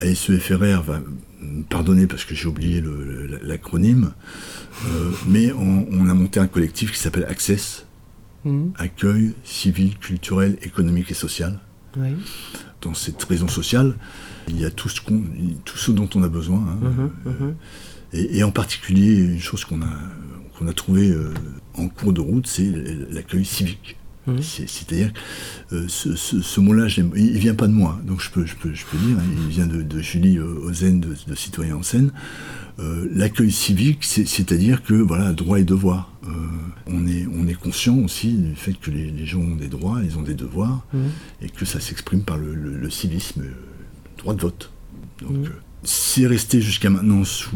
ASEFRR va me pardonner parce que j'ai oublié l'acronyme, mais on a monté un collectif qui s'appelle Access, Accueil civil, culturel, économique et social. Oui. Dans cette raison sociale, il y a tout ce dont on a besoin. Et en particulier, une chose qu'on a trouvée en cours de route, c'est l'accueil civique. C'est-à-dire que ce mot-là, il ne vient pas de moi, donc je peux dire, il vient de Julie Ozen de Citoyens en Scène. L'accueil civique, c'est-à-dire que voilà, droits et devoirs. On est conscient aussi du fait que les gens ont des droits, ils ont des devoirs, et que ça s'exprime par le civisme, le droit de vote. Donc c'est resté jusqu'à maintenant sous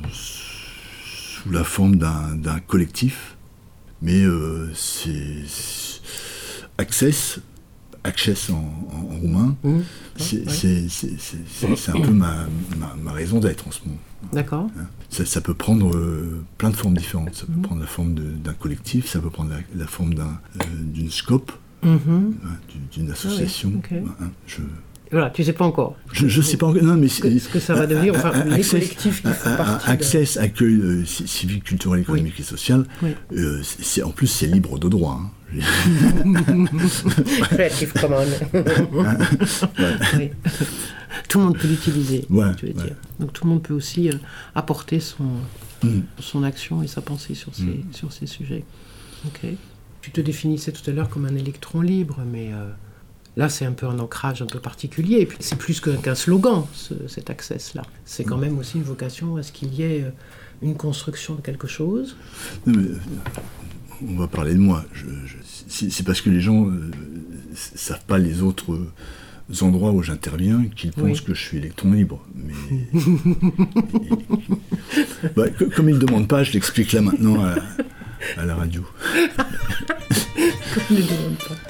la forme d'un collectif, mais c'est Access en roumain, c'est un peu ma raison d'être en ce moment. D'accord. Ça peut prendre plein de formes différentes. Ça peut prendre la forme d'un collectif, ça peut prendre la forme d'une scope, d'une association. Okay. Voilà, tu ne sais pas encore. Je ne sais pas encore. Non, mais ce que ça va devenir, enfin, les collectifs qui font partie Access, accueil civique, culturel, économique et social, en plus, c'est libre de droit. Creative Commons. Oui. Tout le monde peut l'utiliser, tu veux dire. Donc tout le monde peut aussi apporter son action et sa pensée sur ces sujets. Okay. Tu te définissais tout à l'heure comme un électron libre, mais là c'est un peu un ancrage un peu particulier. Et puis c'est plus qu'un slogan, cet access-là. C'est quand même aussi une vocation à ce qu'il y ait une construction de quelque chose. Non, mais, on va parler de moi. C'est parce que les gens ne savent pas les autres endroits où j'interviens qu'ils pensent que je suis électron libre. Mais comme ils ne demandent pas, je l'explique là maintenant à la radio. Comme ils ne demandent pas.